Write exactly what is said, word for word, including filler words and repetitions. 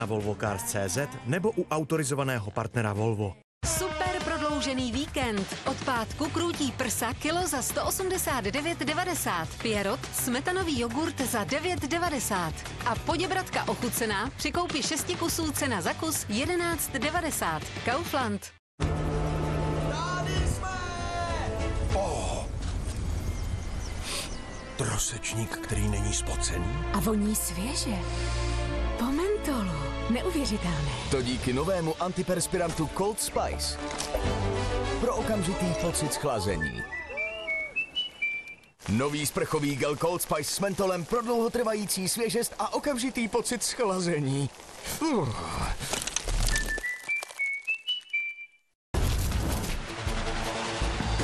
na volvo cars tečka cé zet nebo u autorizovaného partnera Volvo. Super prodloužený víkend. Od pátku krůtí prsa kilo za sto osmdesát devět devadesát. Pierrot smetanový jogurt za devět devadesát. A poděbratka ochucená při koupi šesti kusů cena za kus jedenáct devadesát. Kaufland. Tady jsme! Oh. Trosečník, který není spocený. A voní svěže. Po mentolu. Neuvěřitelné. To díky novému antiperspirantu Cold Spice. Pro okamžitý pocit schlazení. Nový sprchový gel Cold Spice s mentolem pro dlouhotrvající svěžest a okamžitý pocit schlazení. Uh.